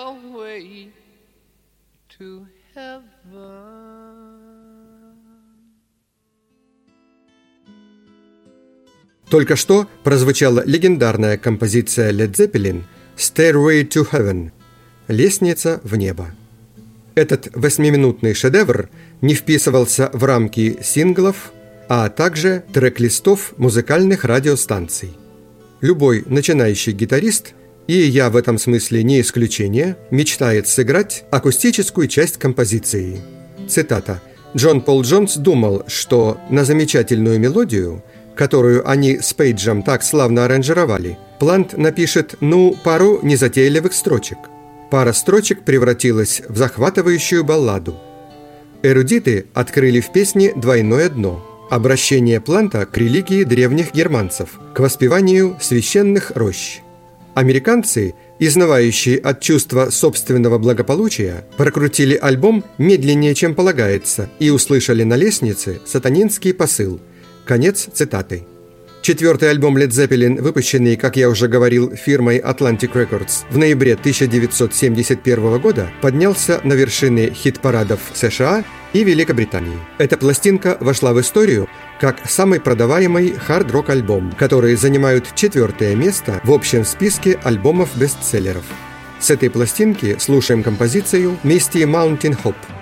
way to heaven. Только что прозвучала легендарная композиция Led Zeppelin «Stairway to Heaven» – «Лестница в небо». Этот 8-минутный шедевр не вписывался в рамки синглов, а также трек-листов музыкальных радиостанций. Любой начинающий гитарист, и я в этом смысле не исключение, мечтает сыграть акустическую часть композиции. Цитата. «Джон Пол Джонс думал, что на замечательную мелодию, которую они с Пейджем так славно аранжировали, Плант напишет, пару незатейливых строчек. Пара строчек превратилась в захватывающую балладу. Эрудиты открыли в песне двойное дно – обращение Планта к религии древних германцев, к воспеванию священных рощ. Американцы, изнывающие от чувства собственного благополучия, прокрутили альбом медленнее, чем полагается, и услышали на лестнице сатанинский посыл». Конец цитаты. Четвертый альбом Led Zeppelin, выпущенный, как я уже говорил, фирмой Atlantic Records в ноябре 1971 года, поднялся на вершины хит-парадов США и Великобритании. Эта пластинка вошла в историю как самый продаваемый хард-рок-альбом, которые занимают 4-е место в общем списке альбомов-бестселлеров. С этой пластинки слушаем композицию «Misty Mountain Hop».